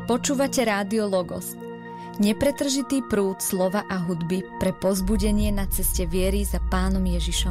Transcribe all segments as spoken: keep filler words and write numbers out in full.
Počúvate Rádio Logos, nepretržitý prúd slova a hudby pre povzbudenie na ceste viery za Pánom Ježišom.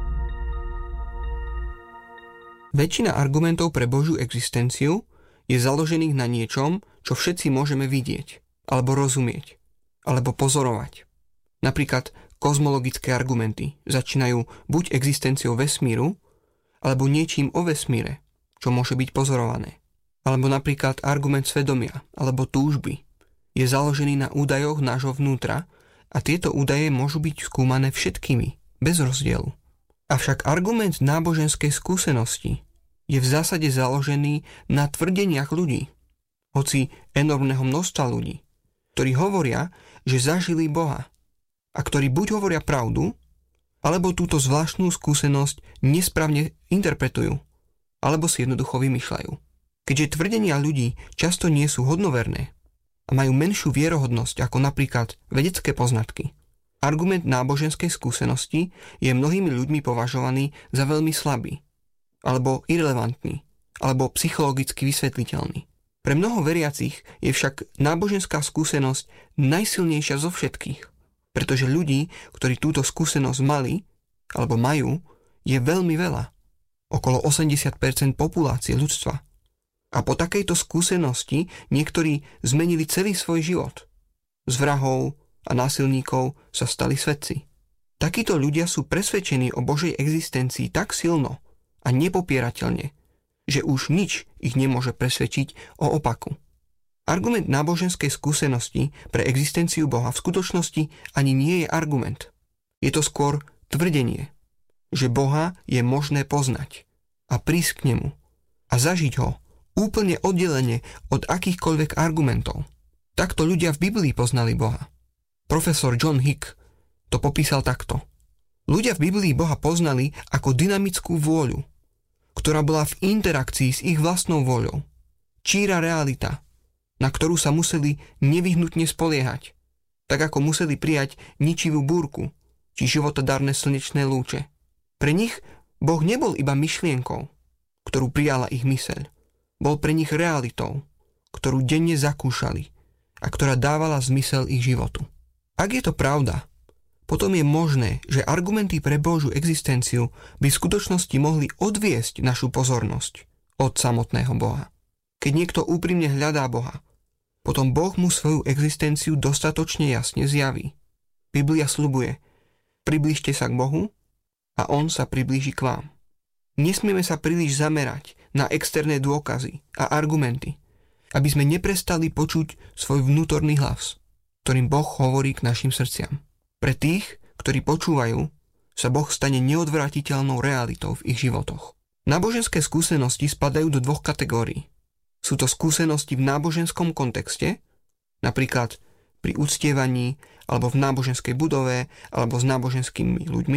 Väčšina argumentov pre Božiu existenciu je založených na niečom, čo všetci môžeme vidieť, alebo rozumieť, alebo pozorovať. Napríklad kozmologické argumenty začínajú buď existenciou vesmíru, alebo niečím o vesmíre, čo môže byť pozorované. Alebo napríklad argument svedomia alebo túžby je založený na údajoch nášho vnútra a tieto údaje môžu byť skúmané všetkými, bez rozdielu. Avšak argument náboženskej skúsenosti je v zásade založený na tvrdeniach ľudí, hoci enormného množstva ľudí, ktorí hovoria, že zažili Boha a ktorí buď hovoria pravdu, alebo túto zvláštnu skúsenosť nesprávne interpretujú, alebo si jednoducho vymýšľajú. Keďže tvrdenia ľudí často nie sú hodnoverné a majú menšiu vierohodnosť ako napríklad vedecké poznatky, argument náboženskej skúsenosti je mnohými ľuďmi považovaný za veľmi slabý, alebo irelevantný, alebo psychologicky vysvetliteľný. Pre mnoho veriacich je však náboženská skúsenosť najsilnejšia zo všetkých, pretože ľudí, ktorí túto skúsenosť mali, alebo majú, je veľmi veľa. Okolo osemdesiat percent populácie ľudstva. A po takejto skúsenosti niektorí zmenili celý svoj život. Z vrahov a násilníkov sa stali svedci. Takíto ľudia sú presvedčení o Božej existencii tak silno a nepopierateľne, že už nič ich nemôže presvedčiť o opaku. Argument náboženskej skúsenosti pre existenciu Boha v skutočnosti ani nie je argument. Je to skôr tvrdenie, že Boha je možné poznať a prísť k nemu a zažiť ho úplne oddelenie od akýchkoľvek argumentov. Takto ľudia v Biblii poznali Boha. Profesor John Hick to popísal takto. Ľudia v Biblii Boha poznali ako dynamickú vôľu, ktorá bola v interakcii s ich vlastnou vôľou. Číra realita, na ktorú sa museli nevyhnutne spoliehať, tak ako museli prijať ničivú búrku či životodárne slnečné lúče. Pre nich Boh nebol iba myšlienkou, ktorú prijala ich myseľ. Bol pre nich realitou, ktorú denne zakúšali a ktorá dávala zmysel ich životu. Ak je to pravda, potom je možné, že argumenty pre Božiu existenciu by v skutočnosti mohli odviesť našu pozornosť od samotného Boha. Keď niekto úprimne hľadá Boha, potom Boh mu svoju existenciu dostatočne jasne zjaví. Biblia sľubuje: priblížte sa k Bohu a On sa priblíži k vám. Nesmieme sa príliš zamerať na externé dôkazy a argumenty, aby sme neprestali počuť svoj vnútorný hlas, ktorým Boh hovorí k našim srdciam. Pre tých, ktorí počúvajú, sa Boh stane neodvratiteľnou realitou v ich životoch. Náboženské skúsenosti spadajú do dvoch kategórií. Sú to skúsenosti v náboženskom kontexte, napríklad pri uctievaní, alebo v náboženskej budove, alebo s náboženskými ľuďmi,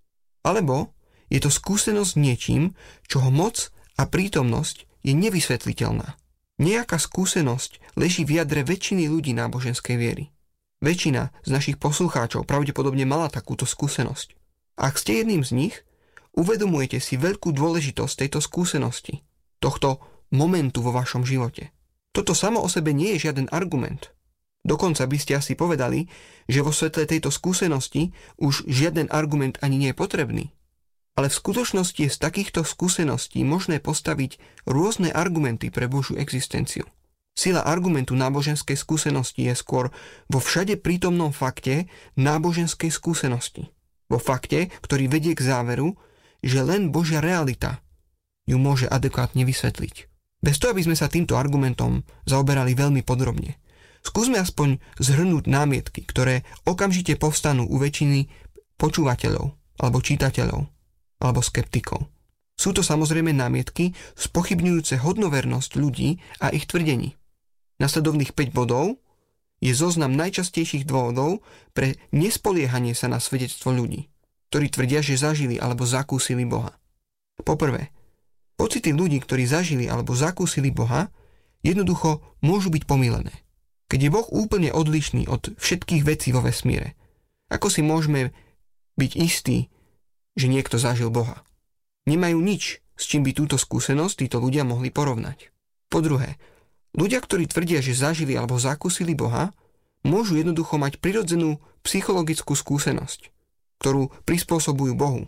alebo je to skúsenosť s niečím, čoho moc a prítomnosť je nevysvetliteľná. Nejaká skúsenosť leží v jadre väčšiny ľudí náboženskej viery. Väčšina z našich poslucháčov pravdepodobne mala takúto skúsenosť. Ak ste jedným z nich, uvedomujete si veľkú dôležitosť tejto skúsenosti, tohto momentu vo vašom živote. Toto samo o sebe nie je žiaden argument. Dokonca by ste asi povedali, že vo svetle tejto skúsenosti už žiaden argument ani nie je potrebný. Ale v skutočnosti je z takýchto skúseností možné postaviť rôzne argumenty pre Božiu existenciu. Sila argumentu náboženskej skúsenosti je skôr vo všade prítomnom fakte náboženskej skúsenosti. Vo fakte, ktorý vedie k záveru, že len Božia realita ju môže adekvátne vysvetliť. Bez toho, aby sme sa týmto argumentom zaoberali veľmi podrobne, skúsme aspoň zhrnúť námietky, ktoré okamžite povstanú u väčšiny počúvateľov alebo čitateľov alebo skeptikov. Sú to samozrejme námietky spochybňujúce hodnovernosť ľudí a ich tvrdení. Nasledovných päť bodov je zoznam najčastejších dôvodov pre nespoliehanie sa na svedectvo ľudí, ktorí tvrdia, že zažili alebo zakúsili Boha. Poprvé, pocity ľudí, ktorí zažili alebo zakúsili Boha, jednoducho môžu byť pomýlené. Keď je Boh úplne odlišný od všetkých vecí vo vesmíre, ako si môžeme byť istí, že niekto zažil Boha? Nemajú nič, s čím by túto skúsenosť títo ľudia mohli porovnať. Po druhé, Ľudia, ktorí tvrdia, že zažili alebo zakúsili Boha, môžu jednoducho mať prirodzenú psychologickú skúsenosť, ktorú prispôsobujú Bohu.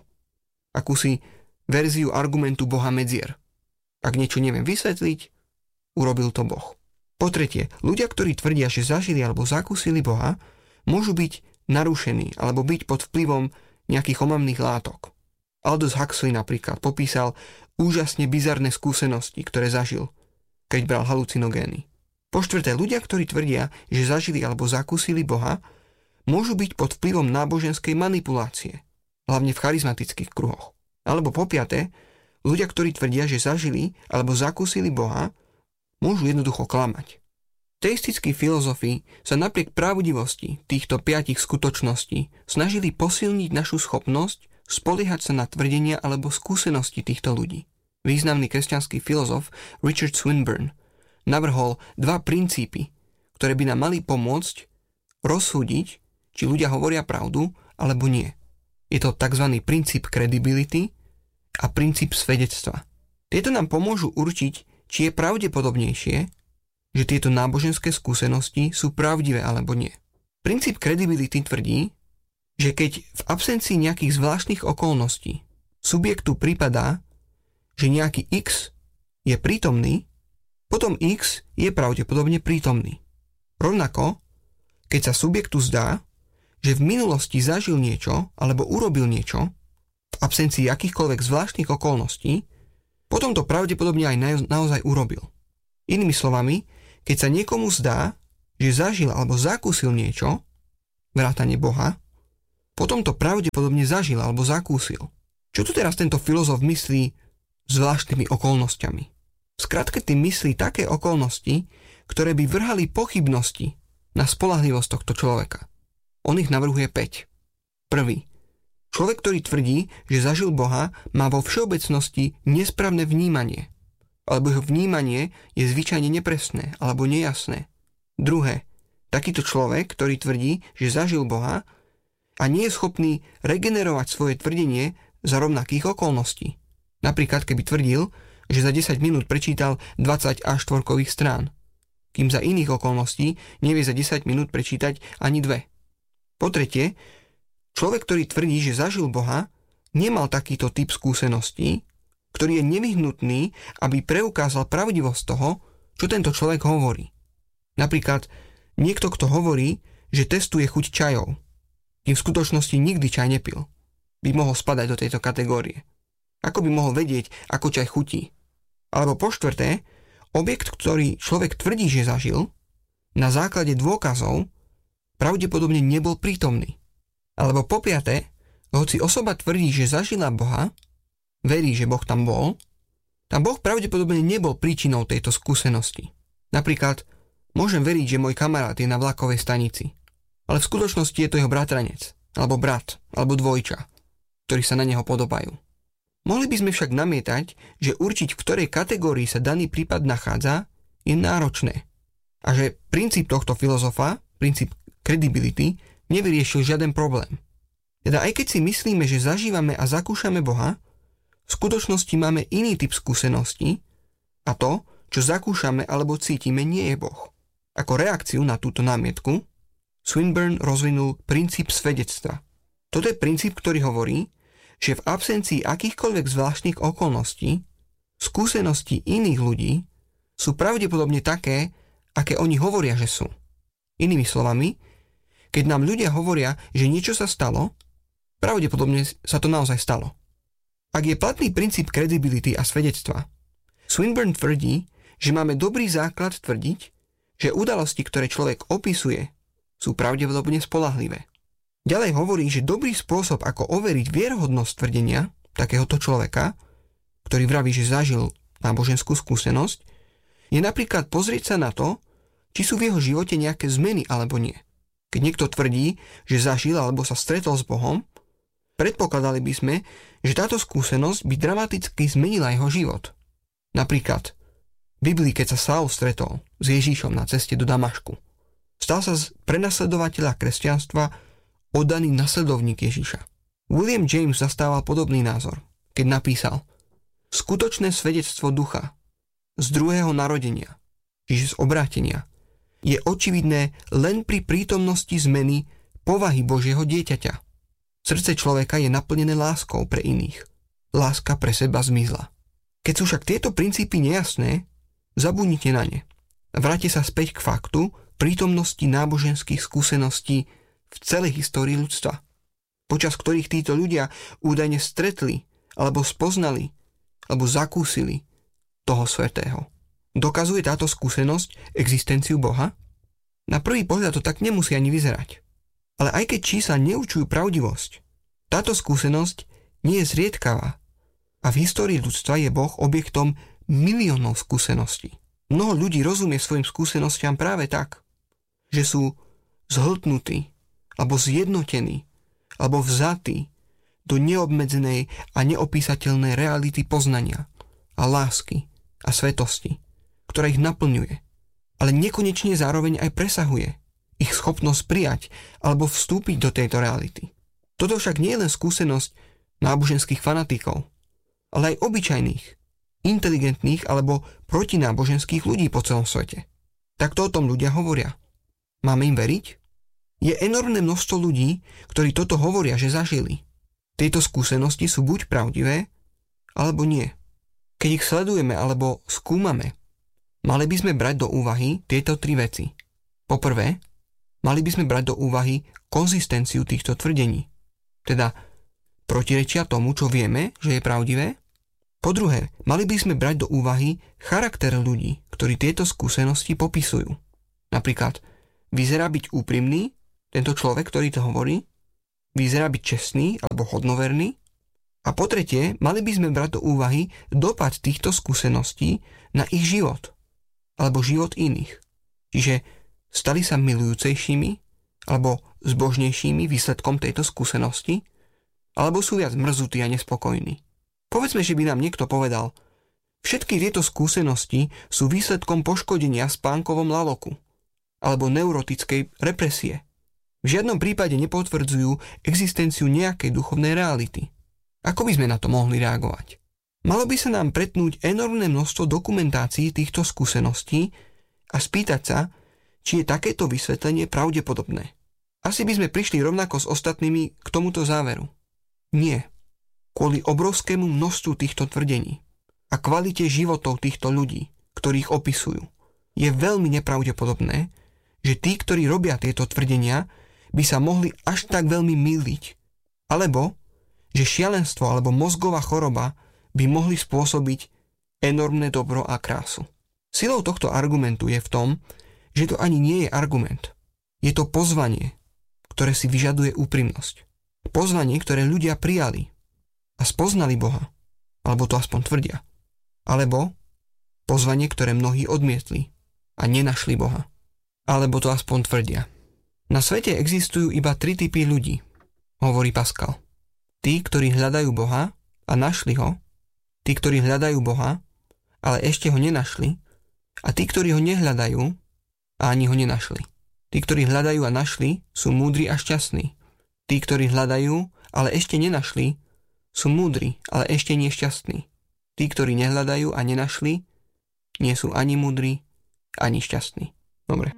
Akúsi verziu argumentu Boha medzier. Ak niečo neviem vysvetliť, urobil to Boh. Po tretie, ľudia, ktorí tvrdia, že zažili alebo zakúsili Boha, môžu byť narušení alebo byť pod vplyvom nejakých omamných látok. Aldous Huxley napríklad popísal úžasne bizarné skúsenosti, ktoré zažil, keď bral halucinogény. Po štvrté, ľudia, ktorí tvrdia, že zažili alebo zakúsili Boha, môžu byť pod vplyvom náboženskej manipulácie, hlavne v charizmatických kruhoch. Alebo po piaté, ľudia, ktorí tvrdia, že zažili alebo zakúsili Boha, môžu jednoducho klamať. Teistickí filozofi sa napriek pravdivosti týchto piatich skutočností snažili posilniť našu schopnosť spoliehať sa na tvrdenia alebo skúsenosti týchto ľudí. Významný kresťanský filozof Richard Swinburne navrhol dva princípy, ktoré by nám mali pomôcť rozsúdiť, či ľudia hovoria pravdu alebo nie. Je to tzv. Princíp credibility a princíp svedectva. Tieto nám pomôžu určiť, či je pravdepodobnejšie, že tieto náboženské skúsenosti sú pravdivé alebo nie. Princíp credibility tvrdí, že keď v absencii nejakých zvláštnych okolností subjektu pripadá, že nejaký X je prítomný, potom X je pravdepodobne prítomný. Rovnako, keď sa subjektu zdá, že v minulosti zažil niečo alebo urobil niečo v absencii akýchkoľvek zvláštnych okolností, potom to pravdepodobne aj naozaj urobil. Inými slovami, keď sa niekomu zdá, že zažil alebo zakúsil niečo, vrátane Boha, potom to pravdepodobne zažil alebo zakúsil. Čo tu teraz tento filozof myslí zvláštnymi okolnostiami? V skratke tým myslí také okolnosti, ktoré by vrhali pochybnosti na spoľahlivosť tohto človeka. On ich navrhuje päť. Prvý. Človek, ktorý tvrdí, že zažil Boha, má vo všeobecnosti nesprávne vnímanie, alebo jeho vnímanie je zvyčajne nepresné alebo nejasné. Druhé. Takýto človek, ktorý tvrdí, že zažil Boha a nie je schopný regenerovať svoje tvrdenie za rovnakých okolností. Napríklad, keby tvrdil, že za desať minút prečítal dvadsať á štyri strán, kým za iných okolností nevie za desať minút prečítať ani dve. Po tretie, človek, ktorý tvrdí, že zažil Boha, nemal takýto typ skúseností, ktorý je nevyhnutný, aby preukázal pravdivosť toho, čo tento človek hovorí. Napríklad, niekto, kto hovorí, že testuje chuť čajov, kým v skutočnosti nikdy čaj nepil, by mohol spadať do tejto kategórie. Ako by mohol vedieť, ako čaj chutí? Alebo po štvrté, objekt, ktorý človek tvrdí, že zažil, na základe dôkazov pravdepodobne nebol prítomný. Alebo po piaté, hoci osoba tvrdí, že zažila Boha, verí, že Boh tam bol, tam Boh pravdepodobne nebol príčinou tejto skúsenosti. Napríklad, môžem veriť, že môj kamarát je na vlakovej stanici, ale v skutočnosti je to jeho bratranec, alebo brat, alebo dvojča, ktorí sa na neho podobajú. Mohli by sme však namietať, že určiť, v ktorej kategórii sa daný prípad nachádza, je náročné. A že princíp tohto filozofa, princíp credibility, nevyriešil žiaden problém. Teda aj keď si myslíme, že zažívame a zakúšame Boha, v skutočnosti máme iný typ skúseností a to, čo zakúšame alebo cítime, nie je Boh. Ako reakciu na túto námietku Swinburne rozvinul princíp svedectva. Toto je princíp, ktorý hovorí, že v absencii akýchkoľvek zvláštnych okolností skúsenosti iných ľudí sú pravdepodobne také, aké oni hovoria, že sú. Inými slovami, keď nám ľudia hovoria, že niečo sa stalo, pravdepodobne sa to naozaj stalo. Ak je platný princíp credibility a svedectva, Swinburne tvrdí, že máme dobrý základ tvrdiť, že udalosti, ktoré človek opisuje, sú pravdepodobne spoľahlivé. Ďalej hovorí, že dobrý spôsob, ako overiť vierohodnosť tvrdenia takéhoto človeka, ktorý vraví, že zažil náboženskú skúsenosť, je napríklad pozrieť sa na to, či sú v jeho živote nejaké zmeny alebo nie. Keď niekto tvrdí, že zažil alebo sa stretol s Bohom, predpokladali by sme, že táto skúsenosť by dramaticky zmenila jeho život. Napríklad, v Biblii, keď sa Saul stretol s Ježíšom na ceste do Damašku, stal sa z prenasledovateľa kresťanstva oddaný nasledovník Ježíša. William James zastával podobný názor, keď napísal: skutočné svedectvo ducha z druhého narodenia čiže z obrátenia, je očividné len pri prítomnosti zmeny povahy Božieho dieťaťa. Srdce človeka je naplnené láskou pre iných. Láska pre seba zmizla. Keď sú však tieto princípy nejasné, zabudnite na ne. Vráte sa späť k faktu prítomnosti náboženských skúseností v celej histórii ľudstva, počas ktorých títo ľudia údajne stretli, alebo spoznali, alebo zakúsili toho svätého. Dokazuje táto skúsenosť existenciu Boha? Na prvý pohľad to tak nemusí ani vyzerať. Ale aj keď čísla neučujú pravdivosť, táto skúsenosť nie je zriedkavá a v histórii ľudstva je Boh objektom miliónov skúseností. Mnoho ľudí rozumie svojim skúsenostiam práve tak, že sú zhltnutí, alebo zjednotení, alebo vzatí do neobmedzenej a neopísateľnej reality poznania a lásky a svetosti, ktorá ich naplňuje, ale nekonečne zároveň aj presahuje ich schopnosť prijať alebo vstúpiť do tejto reality. Toto však nie je len skúsenosť náboženských fanatikov, ale aj obyčajných, inteligentných alebo protináboženských ľudí po celom svete. Takto o tom ľudia hovoria. Máme im veriť? Je enormné množstvo ľudí, ktorí toto hovoria, že zažili. Tieto skúsenosti sú buď pravdivé, alebo nie. Keď ich sledujeme alebo skúmame, mali by sme brať do úvahy tieto tri veci. Po prvé, mali by sme brať do úvahy konzistenciu týchto tvrdení. Teda protirečia tomu, čo vieme, že je pravdivé. Po druhé, mali by sme brať do úvahy charakter ľudí, ktorí tieto skúsenosti popisujú. Napríklad, vyzerá byť úprimný tento človek, ktorý to hovorí, vyzerá byť čestný alebo hodnoverný. A po tretie, mali by sme brať do úvahy dopad týchto skúseností na ich život alebo život iných. Čiže stali sa milujúcejšími alebo zbožnejšími výsledkom tejto skúsenosti, alebo sú viac mrzutí a nespokojní. Povedzme, že by nám niekto povedal, všetky tieto skúsenosti sú výsledkom poškodenia spánkovom laloku alebo neurotickej represie. V žiadnom prípade nepotvrdzujú existenciu nejakej duchovnej reality. Ako by sme na to mohli reagovať? Malo by sa nám pretnúť enormné množstvo dokumentácií týchto skúseností a spýtať sa, či je takéto vysvetlenie pravdepodobné. Asi by sme prišli rovnako s ostatnými k tomuto záveru. Nie. Kvôli obrovskému množstvu týchto tvrdení a kvalite životov týchto ľudí, ktorých opisujú, je veľmi nepravdepodobné, že tí, ktorí robia tieto tvrdenia, by sa mohli až tak veľmi mýliť. Alebo že šialenstvo alebo mozgová choroba by mohli spôsobiť enormné dobro a krásu. Silou tohto argumentu je v tom, že to ani nie je argument. Je to pozvanie, ktoré si vyžaduje úprimnosť. Pozvanie, ktoré ľudia prijali a spoznali Boha, alebo to aspoň tvrdia. Alebo pozvanie, ktoré mnohí odmietli a nenašli Boha, alebo to aspoň tvrdia. Na svete existujú iba tri typy ľudí, hovorí Pascal. Tí, ktorí hľadajú Boha a našli ho, tí, ktorí hľadajú Boha, ale ešte ho nenašli, a tí, ktorí ho nehľadajú a ani ho nenašli. Tí, ktorí hľadajú a našli, sú múdri a šťastní. Tí, ktorí hľadajú, ale ešte nenašli, sú múdri, ale ešte nie šťastní. Tí, ktorí nehľadajú a nenašli, nie sú ani múdri, ani šťastní. Dobre.